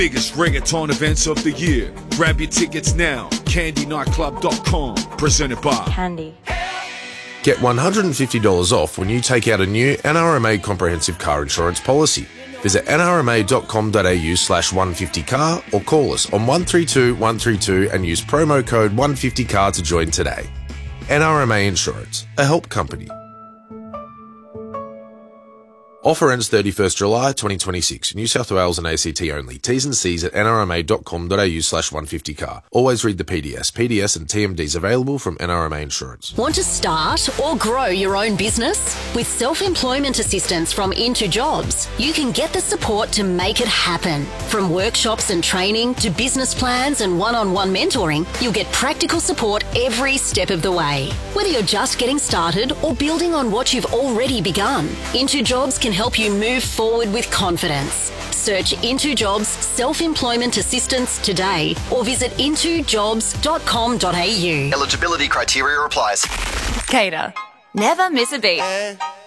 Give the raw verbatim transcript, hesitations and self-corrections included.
Biggest reggaeton events of the year. Grab your tickets now. candy nightclub dot com. Presented by Candy. Get one hundred fifty dollars off when you take out a new N R M A comprehensive car insurance policy. Visit n r m a dot com dot a u slash one fifty car or call us on one three two one three two and use promo code one fifty car to join today. N R M A Insurance, a help company. Offer ends thirty-first July twenty twenty-six. New South Wales and A C T only. T's and C's at n r m a dot com dot a u slash one fifty car. Always read the P D S. P D S and T M Ds available from N R M A Insurance. Want to start or grow your own business? With self-employment assistance from Into Jobs, you can get the support to make it happen. From workshops and training to business plans and one-on-one mentoring, you'll get practical support every step of the way. Whether you're just getting started or building on what you've already begun, Into Jobs can help you move forward with confidence. Search Into Jobs Self-Employment Assistance today or visit into jobs dot com dot a u. Eligibility criteria applies. Cater. Never miss a beat.